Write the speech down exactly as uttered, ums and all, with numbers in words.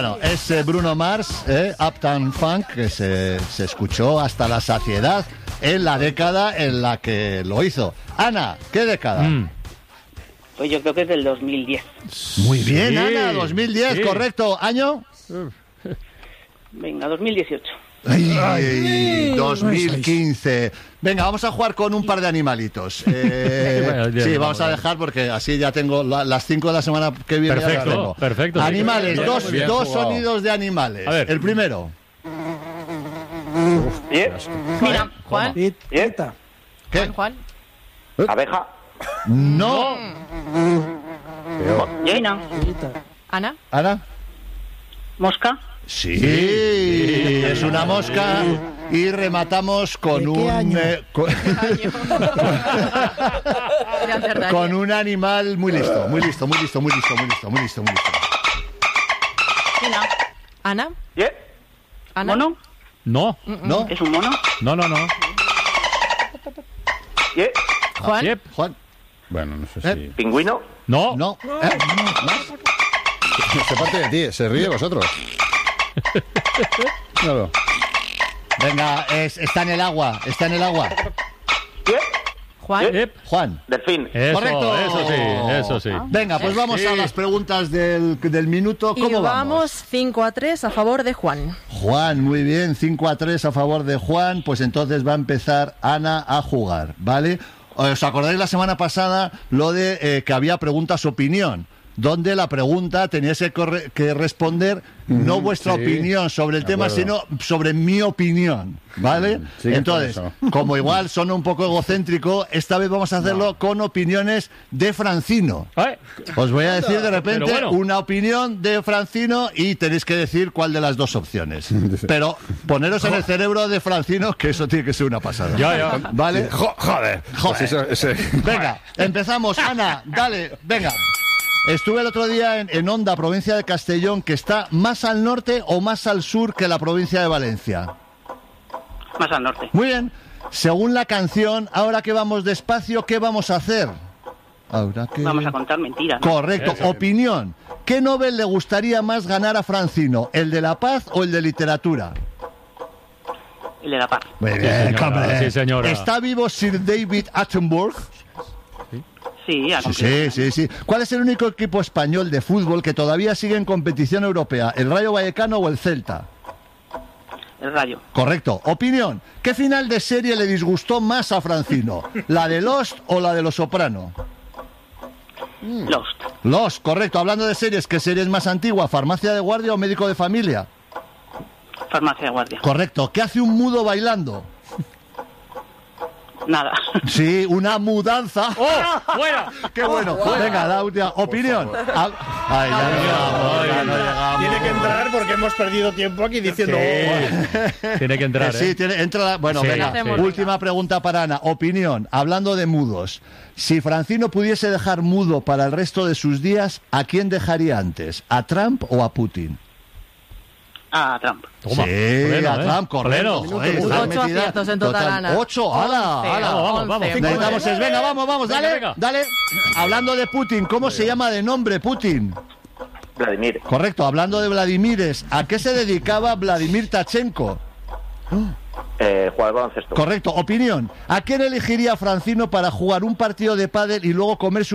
Bueno, es eh, Bruno Mars, eh, Uptown Funk, que se, se escuchó hasta la saciedad en la década en la que lo hizo. Ana, ¿qué década? Mm. Pues yo creo que es del dos mil diez. Muy bien, Sí, Ana, dos mil diez, sí. correcto. ¿Año? Venga, dos mil dieciocho. Ay, ay, dos mil quince. Venga, vamos a jugar con un par de animalitos. Eh, Bueno, ya, sí, ya, vamos ya. a dejar porque así ya tengo la- las cinco de la semana que viene. ya las Perfecto, tengo. perfecto, sí. Animales, Bien, dos, bien dos jugado. sonidos de animales. A ver. El primero. ¿Bien? Mira, Juan. ¿Bien? ¿Qué? Juan. ¿Abeja? No. ¿Llena? Ana. ¿Ana? ¿Mosca? Sí, es una mosca y rematamos con un eh, con, Ya acertaría. con un animal muy listo, muy listo, muy listo, muy listo, muy listo, muy listo, muy listo. Mira. Ana. ¿Bien? Ana. ¿Mono? No, ¿No? ¿Es un mono? no, no, no. ¿Bien? Juan. Yep. Juan, Bueno, no sé ¿Eh? si... ¿Pingüino? No. no. ¿Eh? Se parte de ti, se ríe de vosotros. Claro. Venga, es- está en el agua, está en el agua. ¿Bien? Juan. Yep. Juan. Delfín. Eso, Correcto. eso sí, eso sí. Venga, pues vamos Sí. a las preguntas del, del minuto. Y ¿Cómo vamos vamos? cinco a tres a favor de Juan. Juan, muy bien, cinco a tres a favor de Juan, pues entonces va a empezar Ana a jugar, ¿vale? ¿Os acordáis la semana pasada lo de eh, que había preguntas opinión? Donde la pregunta teníais que, corre- que responder no vuestra sí. opinión sobre el De tema, acuerdo. sino sobre mi opinión, ¿vale? Mm, sigue Entonces, con como igual son un poco egocéntrico, esta vez vamos a hacerlo con opiniones de Francino. Ay, Os voy a decir de repente Pero bueno. una opinión de Francino y tenéis que decir cuál de las dos opciones. Pero poneros en el cerebro de Francino, que eso tiene que ser una pasada. Ya, ya. ¿Vale? Jo- joder. Joder. Pues eso- ese- Venga, empezamos. Ana, dale, venga. Estuve el otro día en, en Onda, provincia de Castellón, que está más al norte o más al sur que la provincia de Valencia. Más al norte. Muy bien. Según la canción, ahora que vamos despacio, ¿qué vamos a hacer? Ahora que... Vamos a contar mentiras, ¿no? Correcto. Eso. Opinión. ¿Qué Nobel le gustaría más ganar a Francino? ¿El de la paz o el de literatura? El de la paz. Muy bien, señora, sí, señora. ¿Está vivo Sir David Attenborough? Sí, a Sí, sí, sí, sí. ¿Cuál es el único equipo español de fútbol que todavía sigue en competición europea? ¿El Rayo Vallecano o el Celta? El rayo. Correcto. Opinión. ¿Qué final de serie le disgustó más a Francino? ¿La de Lost o la de Los Soprano? Lost. Lost, correcto. Hablando de series, ¿qué serie es más antigua? ¿Farmacia de guardia o médico de familia? Farmacia de guardia. Correcto. ¿Qué hace un mudo bailando? Nada. Sí, una mudanza. ¡Oh! ¡Fuera! ¡Qué bueno! Venga, la última opinión. Ah, Ay, ya no llegamos, ya no llegamos. Tiene que entrar porque hemos perdido tiempo aquí diciendo... Sí. Tiene que entrar, Eh, sí, ¿eh? tiene, entra la- bueno, Sí, venga, sí. última pregunta para Ana. Opinión, hablando de mudos. Si Francino pudiese dejar mudo para el resto de sus días, ¿a quién dejaría antes? ¿A Trump o a Putin? A Trump. Toma. Sí, Pleno, a ¿eh? Trump, correcto. Pleno. Joder, Ocho estás metida- aciertos en total, Ana. Ocho, ala, Once, ala. Vamos, vamos, vamos. once. Necesitamos es, venga, vamos, vamos, Venga, dale, venga. dale. Hablando de Putin, ¿cómo se llama de nombre Putin? Vladimir. Correcto, hablando de Vladimires, ¿a qué se dedicaba Vladimir Tachenko? Eh, jugar baloncesto. Correcto, opinión. ¿A quién elegiría Francino para jugar un partido de pádel y luego comer su